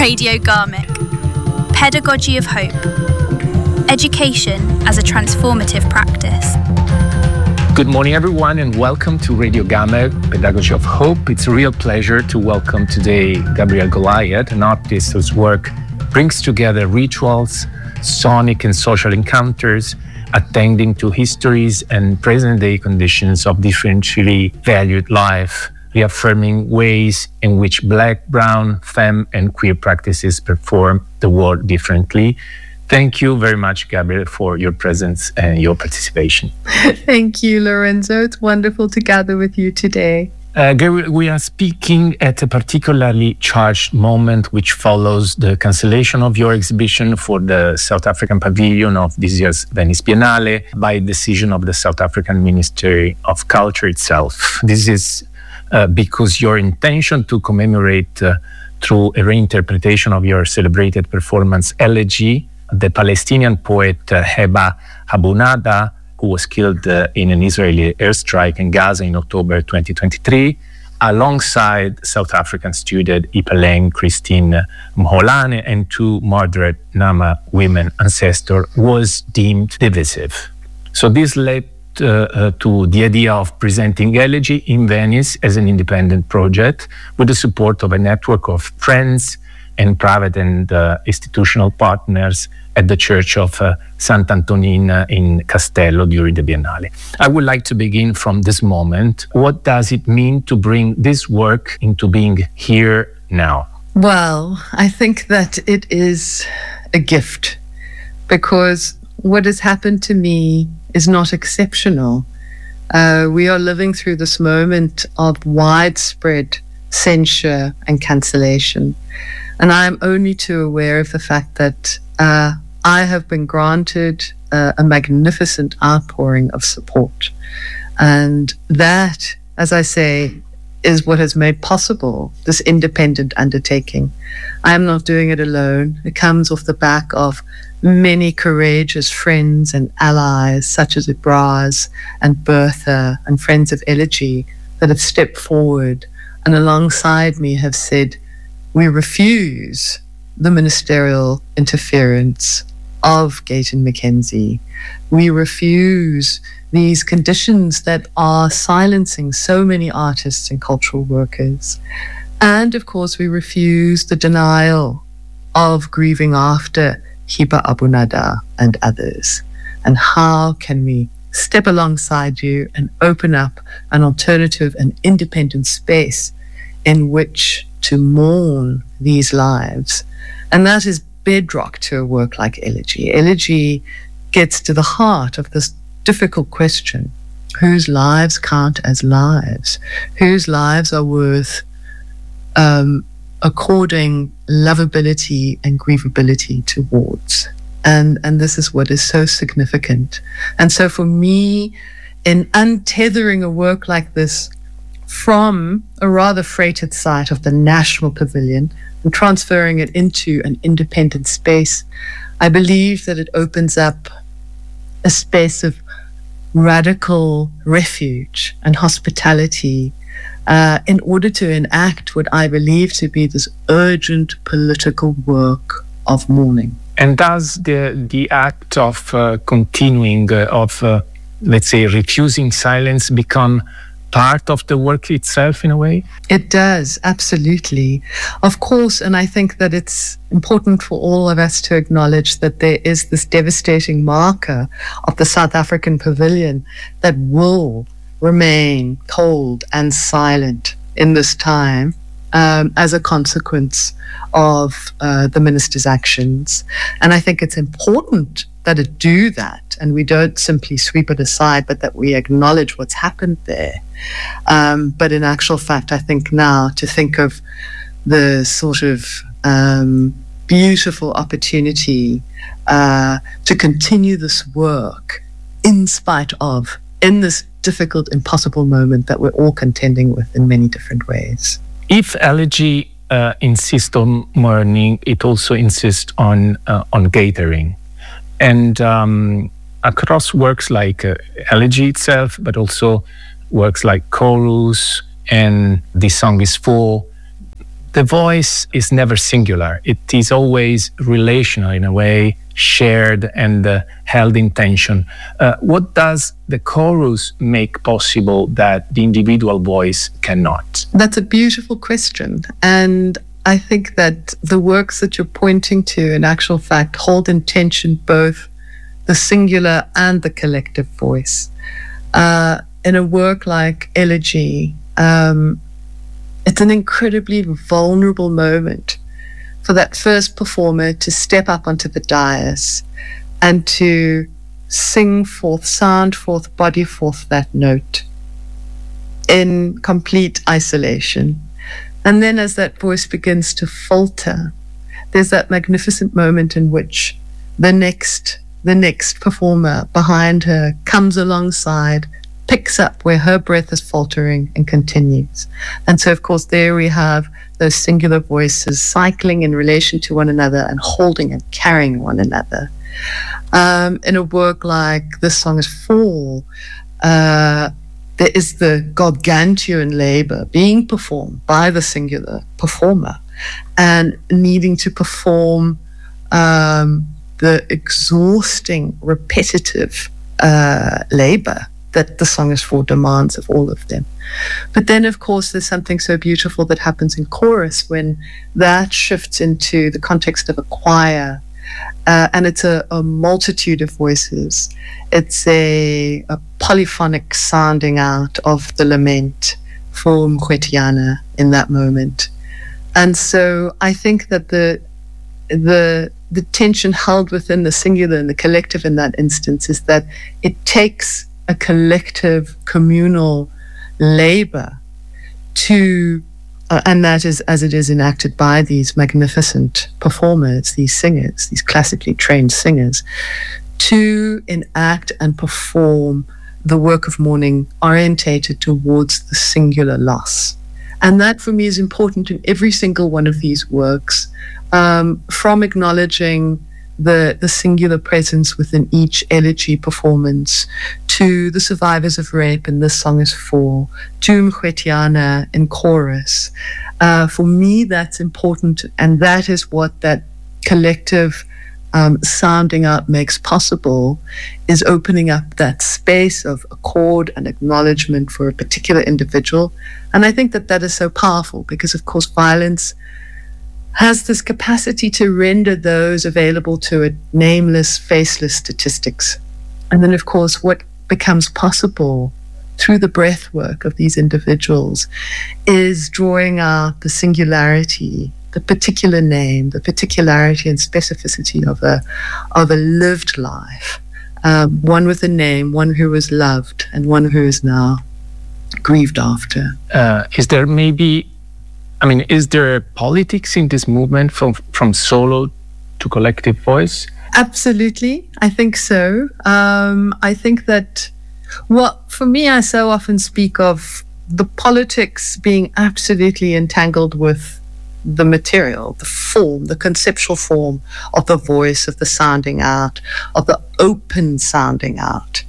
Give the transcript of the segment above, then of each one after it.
Radio Garmic. Pedagogy of Hope. Education as a transformative practice. Good morning, everyone, and welcome to Radio Garmic, Pedagogy of Hope. It's a real pleasure to welcome today Gabriel Goliath, an artist whose work brings together rituals, sonic and social encounters, attending to histories and present-day conditions of differentially valued life, reaffirming ways in which Black, Brown, femme, and queer practices perform the world differently. Thank you very much, Gabriel, for your presence and your participation. Thank you, Lorenzo. It's wonderful to gather with you today. Gabriel, we are speaking at a particularly charged moment which follows the cancellation of your exhibition for the South African Pavilion of this year's Venice Biennale by decision of the South African Ministry of Culture itself. This is because your intention to commemorate through a reinterpretation of your celebrated performance Elegy, the Palestinian poet Heba Habunada, who was killed in an Israeli airstrike in Gaza in October 2023, alongside South African student Ipheleng Christine Mholane and two murdered Nama women ancestors, was deemed divisive. So this led to the idea of presenting Elegy in Venice as an independent project with the support of a network of friends and private and institutional partners at the Church of Sant'Antonina in Castello during the Biennale. I would like to begin from this moment. What does it mean to bring this work into being here now? Well, I think that it is a gift, because what has happened to me is not exceptional. We are living through this moment of widespread censure and cancellation. And I am only too aware of the fact that I have been granted a magnificent outpouring of support. And that, as I say, is what has made possible this independent undertaking. I am not doing it alone. It comes off the back of many courageous friends and allies, such as Ibraz and Bertha and Friends of Elegy, that have stepped forward and alongside me have said, we refuse the ministerial interference of Gayton McKenzie. We refuse these conditions that are silencing so many artists and cultural workers. And of course, we refuse the denial of grieving after Heba Habunada and others. And how can we step alongside you and open up an alternative and independent space in which to mourn these lives? And that is bedrock to a work like Elegy. Elegy gets to the heart of this difficult question: whose lives count as lives? Whose lives are worth according lovability and grievability towards? And this is what is so significant. And so for me, in untethering a work like this from a rather freighted site of the National Pavilion and transferring it into an independent space, I believe that it opens up a space of radical refuge and hospitality in order to enact what I believe to be this urgent political work of mourning. And does the act of continuing, let's say, refusing silence become part of the work itself in a way? It does, absolutely. Of course, and I think that it's important for all of us to acknowledge that there is this devastating marker of the South African Pavilion that will remain cold and silent in this time as a consequence of the minister's actions. And I think it's important that it do that, and we don't simply sweep it aside, but that we acknowledge what's happened there. But in actual fact, I think now to think of the sort of beautiful opportunity to continue this work in spite of, in this difficult, impossible moment that we're all contending with in many different ways. If Elegy insists on mourning, it also insists on gathering. And across works like Elegy itself, but also works like Chorus and This Song Is Full, The voice is never singular. It is always relational in a way, shared and held in tension. What does the chorus make possible that the individual voice cannot? That's a beautiful question. And I think that the works that you're pointing to, in actual fact, hold in tension both the singular and the collective voice. In a work like Elegy, it's an incredibly vulnerable moment for that first performer to step up onto the dais and to sing forth, sound forth, body forth that note in complete isolation. And then as that voice begins to falter, there's that magnificent moment in which the next performer behind her comes alongside, picks up where her breath is faltering and continues. And so, of course, there we have those singular voices cycling in relation to one another and holding and carrying one another. In a work like This Song is Fall, there is the gargantuan labor being performed by the singular performer and needing to perform the exhausting, repetitive labor that the Song is For demands of all of them. But then, of course, there's something so beautiful that happens in chorus when that shifts into the context of a choir, and it's a multitude of voices. It's a polyphonic sounding out of the lament for Mkhwetiana in that moment. And so I think that the tension held within the singular and the collective in that instance is that it takes a collective communal labor to and that is as it is enacted by these magnificent performers, these singers, these classically trained singers, to enact and perform the work of mourning orientated towards the singular loss. And that for me is important in every single one of these works, from acknowledging the singular presence within each elegy performance, to the survivors of rape in This Song is For, to Mkhwetiana in chorus. For me, that's important, and that is what that collective sounding out makes possible, is opening up that space of accord and acknowledgement for a particular individual. And I think that that is so powerful because, of course, violence has this capacity to render those available to it nameless, faceless statistics. And then, of course, what becomes possible through the breath work of these individuals is drawing out the singularity, the particular name, the particularity and specificity of a lived life, one with a name, one who was loved, and one who is now grieved after. Is there politics in this movement from solo to collective voice? Absolutely. I think so. I think that, for me, I so often speak of the politics being absolutely entangled with the material, the form, the conceptual form of the voice, of the sounding out, of the open sounding out.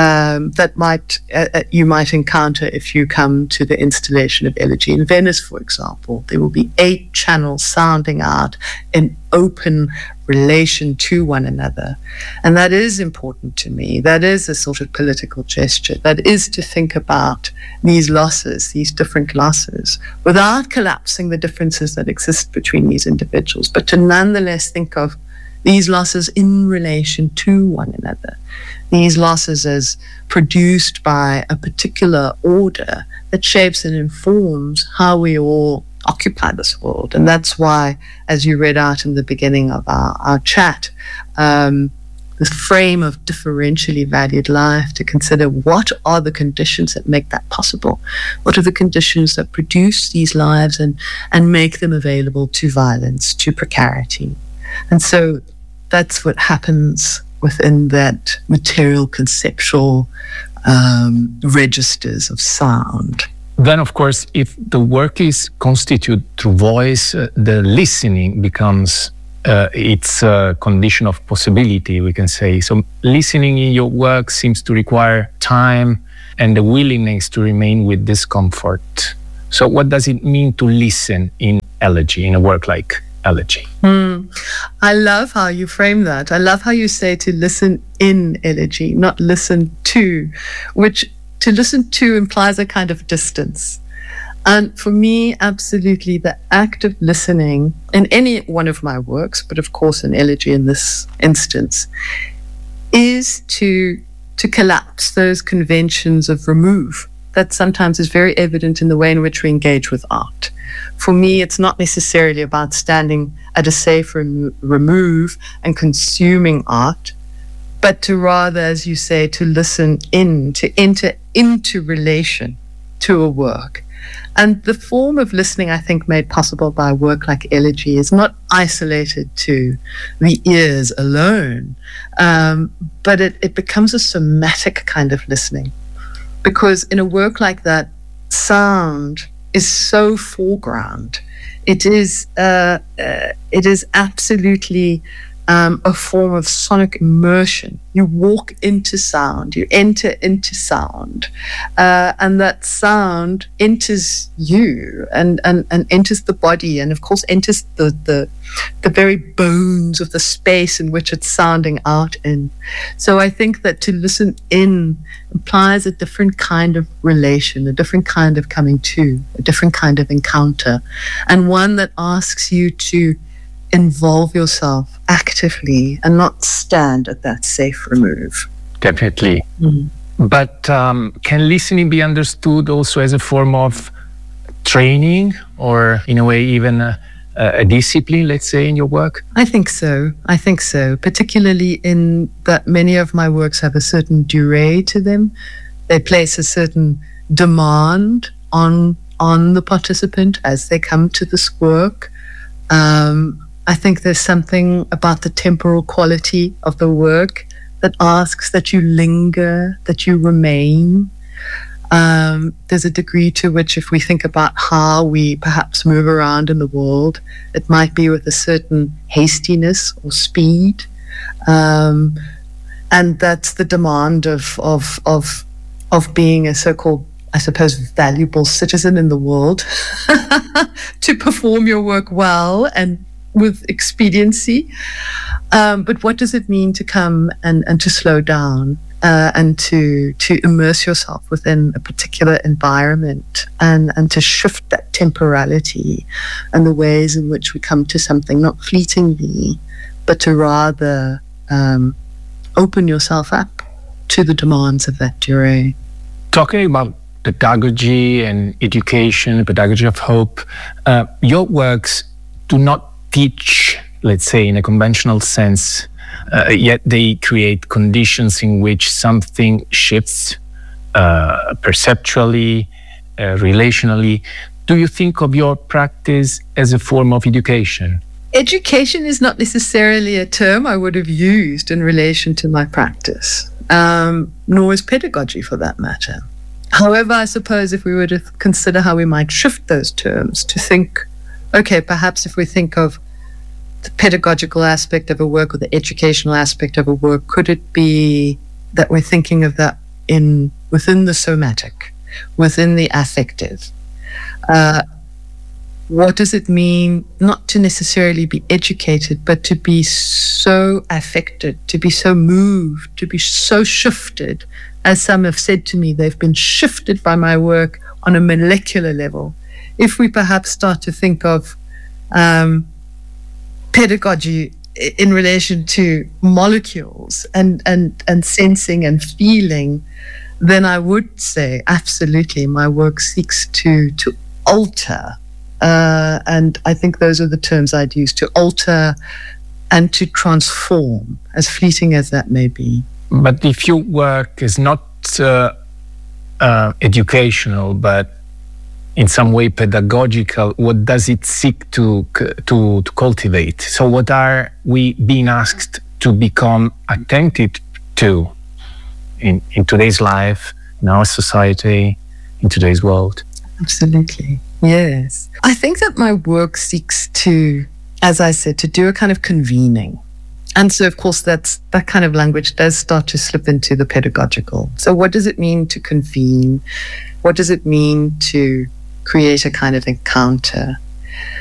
That you might encounter if you come to the installation of Elegy in Venice, for example. There will be 8 channels sounding out in open relation to one another. And that is important to me. That is a sort of political gesture. That is to think about these losses, these different losses, without collapsing the differences that exist between these individuals, but to nonetheless think of these losses in relation to one another. These losses as produced by a particular order that shapes and informs how we all occupy this world. And that's why, as you read out in the beginning of our chat, this frame of differentially valued life, to consider what are the conditions that make that possible? What are the conditions that produce these lives and make them available to violence, to precarity? And so that's what happens within that material conceptual registers of sound. Then, of course, if the work is constituted through voice, the listening becomes its condition of possibility, we can say. So listening in your work seems to require time and the willingness to remain with discomfort. So what does it mean to listen in elegy, in a work like elegy? I love how you frame that. I love how you say to listen in elegy, not listen to, which to listen to implies a kind of distance. And for me, absolutely, the act of listening in any one of my works, but of course in elegy in this instance, is to collapse those conventions of remove that sometimes is very evident in the way in which we engage with art. For me, it's not necessarily about standing at a safe remove and consuming art, but to rather, as you say, to listen in, to enter into relation to a work. And the form of listening, I think, made possible by a work like elegy is not isolated to the ears alone, but it becomes a somatic kind of listening. Because in a work like that, sound is so foreground. It is absolutely a form of sonic immersion. You walk into sound, you enter into sound, and that sound enters you and enters the body, and of course enters the very bones of the space in which it's sounding out in. So I think that to listen in implies a different kind of relation, a different kind of coming to, a different kind of encounter, and one that asks you to involve yourself actively and not stand at that safe remove. Definitely. But can listening be understood also as a form of training, or in a way even a discipline, let's say, in your work? I think so, particularly in that many of my works have a certain durée to them. They place a certain demand on the participant as they come to this work. I think there's something about the temporal quality of the work that asks that you linger, that you remain. There's a degree to which, if we think about how we perhaps move around in the world, it might be with a certain hastiness or speed. And that's the demand of being a so-called, I suppose, valuable citizen in the world to perform your work well and with expediency. But what does it mean to come and to slow down and to immerse yourself within a particular environment and to shift that temporality and the ways in which we come to something, not fleetingly, but to rather open yourself up to the demands of that durée. Talking about pedagogy and education, pedagogy of hope, your works do not teach, let's say, in a conventional sense, yet they create conditions in which something shifts perceptually, relationally. Do you think of your practice as a form of education? Education is not necessarily a term I would have used in relation to my practice, nor is pedagogy for that matter. However, I suppose if we were to consider how we might shift those terms to think, okay, perhaps if we think of the pedagogical aspect of a work or the educational aspect of a work, could it be that we're thinking of that within the somatic, within the affective? What does it mean not to necessarily be educated, but to be so affected, to be so moved, to be so shifted? As some have said to me, they've been shifted by my work on a molecular level. If we perhaps start to think of pedagogy in relation to molecules and sensing and feeling, then I would say absolutely my work seeks to alter, and I think those are the terms I'd use, to alter and to transform, as fleeting as that may be. But if your work is not educational, but in some way pedagogical, what does it seek to cultivate? So what are we being asked to become attentive to in today's life, in our society, in today's world? Absolutely, yes. I think that my work seeks to, as I said, to do a kind of convening. And so, of course, that kind of language does start to slip into the pedagogical. So what does it mean to convene? What does it mean to create a kind of encounter?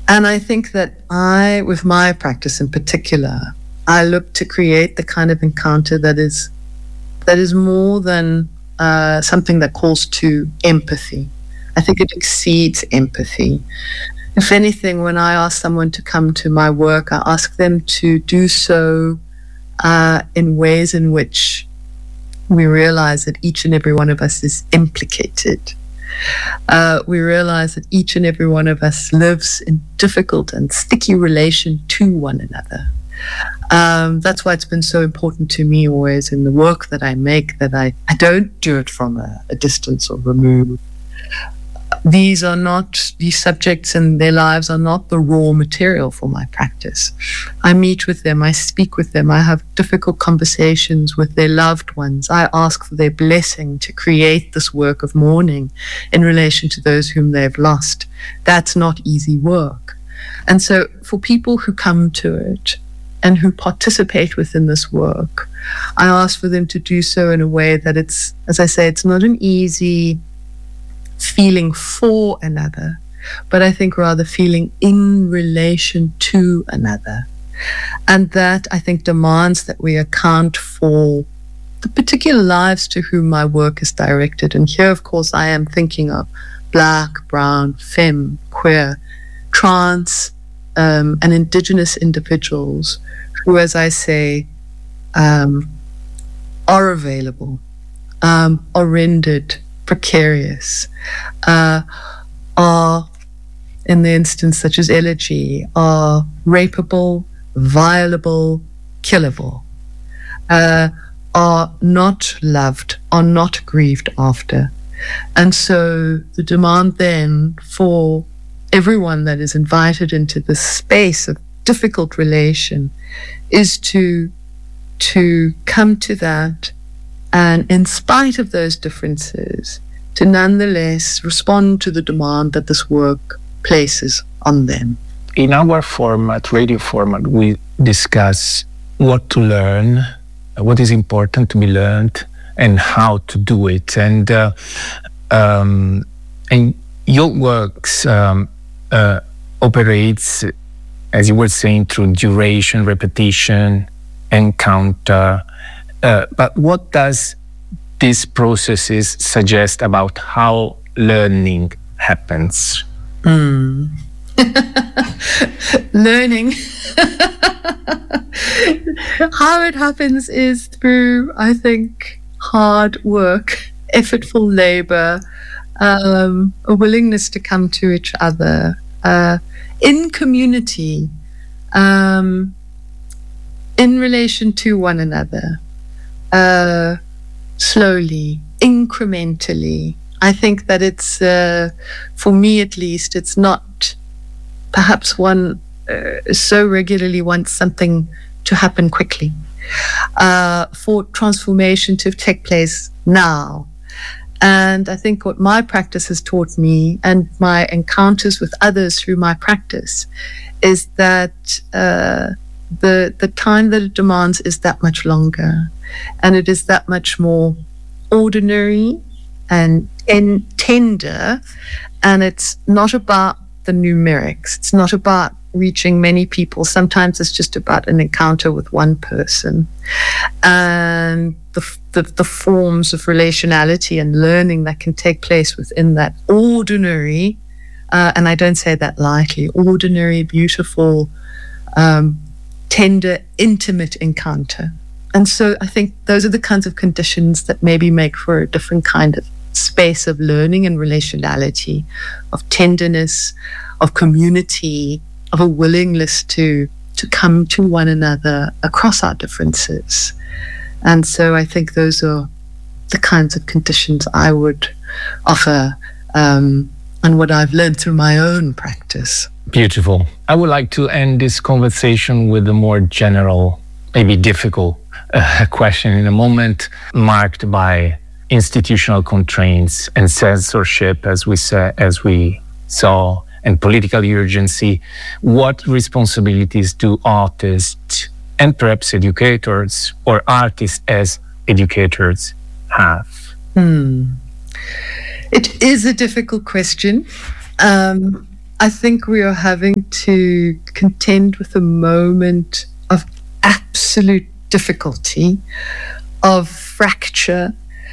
And I think that with my practice in particular, I look to create the kind of encounter that is more than something that calls to empathy. I think it exceeds empathy. If anything, when I ask someone to come to my work, I ask them to do so in ways in which we realize that each and every one of us is implicated. We realize that each and every one of us lives in difficult and sticky relation to one another. That's why it's been so important to me always in the work that I make, that I don't do it from a distance or remove. These subjects and their lives are not the raw material for my practice. I meet with them, I speak with them, I have difficult conversations with their loved ones. I ask for their blessing to create this work of mourning in relation to those whom they've lost. That's not easy work. And so for people who come to it and who participate within this work, I ask for them to do so in a way that it's, as I say, it's not an easy feeling for another, but I think rather feeling in relation to another. And that, I think, demands that we account for the particular lives to whom my work is directed. And here, of course, I am thinking of Black, brown, femme, queer, trans, and indigenous individuals who, as I say, are available, are rendered precarious, are, in the instance such as elegy, are rapeable, violable, killable, are not loved, are not grieved after. And so the demand then for everyone that is invited into this space of difficult relation is to come to that, and in spite of those differences, to nonetheless respond to the demand that this work places on them. In our format, radio format, we discuss what to learn, what is important to be learned, and how to do it. And your works operates, as you were saying, through duration, repetition, encounter. But what does these processes suggest about how learning happens? Learning. How it happens is through, I think, hard work, effortful labor, a willingness to come to each other, in community, in relation to one another. Slowly, incrementally. I think that it's, for me at least, it's not perhaps one so regularly wants something to happen quickly. For transformation to take place now. And I think what my practice has taught me, and my encounters with others through my practice, is that the time that it demands is that much longer, and it is that much more ordinary and tender, and it's not about the numerics. It's not about reaching many people. Sometimes it's just about an encounter with one person, and the forms of relationality and learning that can take place within that ordinary, and I don't say that lightly, ordinary, beautiful, tender, intimate encounter. And so I think those are the kinds of conditions that maybe make for a different kind of space of learning and relationality, of tenderness, of community, of a willingness to come to one another across our differences. And so I think those are the kinds of conditions I would offer, and what I've learned through my own practice. Beautiful. I would like to end this conversation with a more general, maybe difficult question in a moment marked by institutional constraints and censorship, as we saw, and political urgency. What responsibilities do artists and perhaps educators, or artists as educators, have? It is a difficult question. I think we are having to contend with a moment of absolute difficulty, of fracture,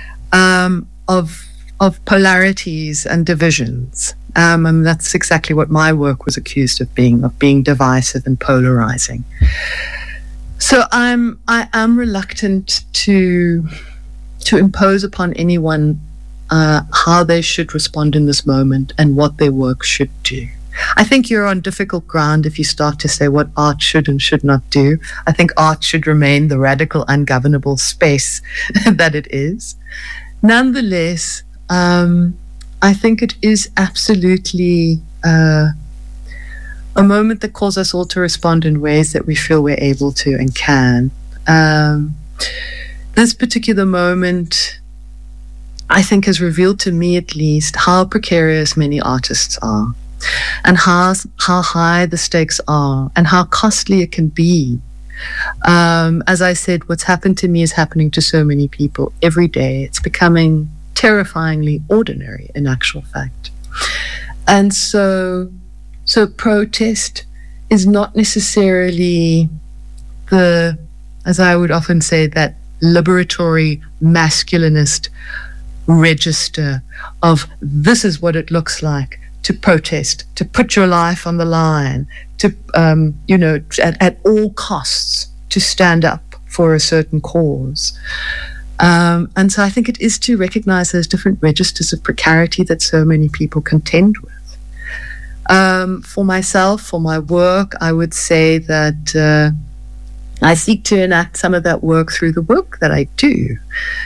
of polarities and divisions. And that's exactly what my work was accused of being divisive and polarizing. So I am reluctant to impose upon anyone how they should respond in this moment and what their work should do. I think you're on difficult ground if you start to say what art should and should not do. I think art should remain the radical, ungovernable space that it is. Nonetheless, I think it is absolutely a moment that calls us all to respond in ways that we feel we're able to and can. This particular moment, I think, has revealed to me at least how precarious many artists are, and how high the stakes are, and how costly it can be. As I said, what's happened to me is happening to so many people every day. It's becoming terrifyingly ordinary, in actual fact. And so protest is not necessarily as I would often say, that liberatory masculinist register of this is what it looks like to protest, to put your life on the line, to, at all costs, to stand up for a certain cause. And so I think it is to recognize those different registers of precarity that so many people contend with. For myself, for my work, I would say that I seek to enact some of that work through the work that I do.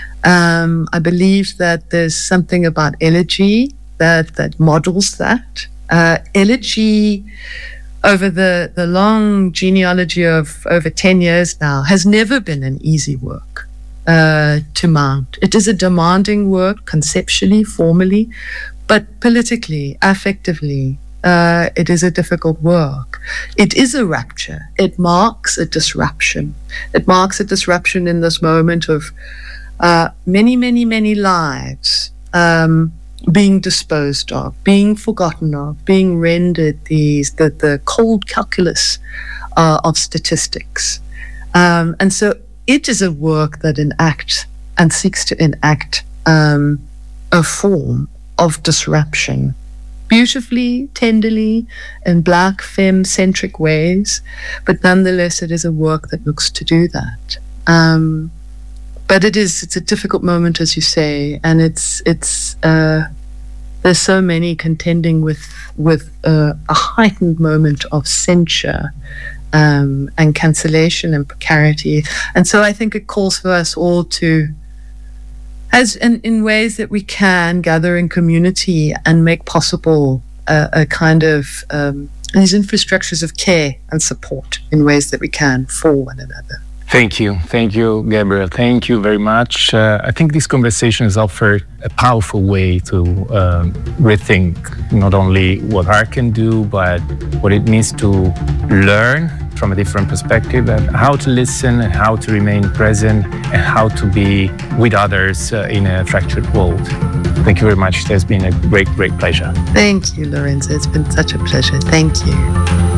I believe that there's something about elegy that models that. Elegy, over the long genealogy of over 10 years now, has never been an easy work to mount. It is a demanding work, conceptually, formally, but politically, affectively, it is a difficult work. It is a rupture. It marks a disruption. It marks a disruption in this moment of many, many, many lives being disposed of, being forgotten of, being rendered the cold calculus of statistics. And so it is a work that enacts and seeks to enact a form of disruption, beautifully, tenderly, in Black, femme-centric ways, but nonetheless it is a work that looks to do that. But it's a difficult moment, as you say, and there's so many contending with a heightened moment of censure and cancellation and precarity. And so I think it calls for us all to, in ways that we can, gather in community and make possible a kind of these infrastructures of care and support in ways that we can for one another. Thank you, Gabrielle. Thank you very much. I think this conversation has offered a powerful way to rethink not only what art can do, but what it means to learn from a different perspective, and how to listen and how to remain present and how to be with others in a fractured world. Thank you very much. It has been a great, great pleasure. Thank you, Lorenzo. It's been such a pleasure. Thank you.